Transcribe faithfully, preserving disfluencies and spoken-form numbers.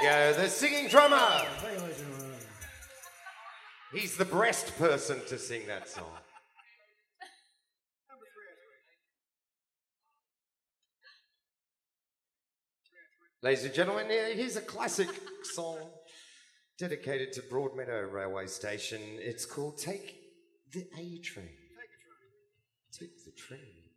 go, the singing drummer. He's the breast person to sing that song. Ladies and gentlemen, here's a classic song dedicated to Broadmeadow Railway Station. It's called Take the A Train. Take the Train.